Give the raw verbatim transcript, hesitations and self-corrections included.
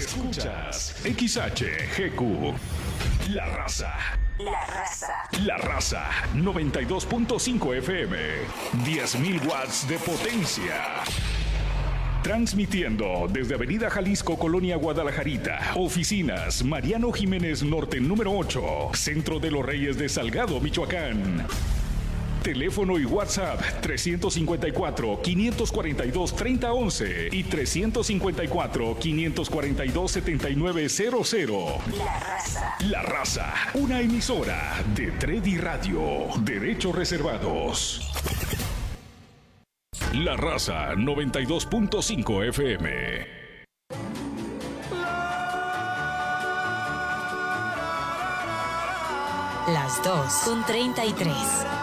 Escuchas X H G Q. La Raza. La Raza. La Raza. noventa y dos punto cinco F M. diez mil watts de potencia. Transmitiendo desde Avenida Jalisco, Colonia Guadalajarita. Oficinas Mariano Jiménez Norte número ocho. Centro de los Reyes de Salgado, Michoacán. Teléfono y WhatsApp trescientos cincuenta y cuatro, quinientos cuarenta y dos, treinta once y trescientos cincuenta y cuatro, quinientos cuarenta y dos, setenta y nueve cero cero. La Raza. La Raza, una emisora de Tredi Radio. Derechos reservados. La Raza noventa y dos punto cinco F M. Las dos con treinta y tres.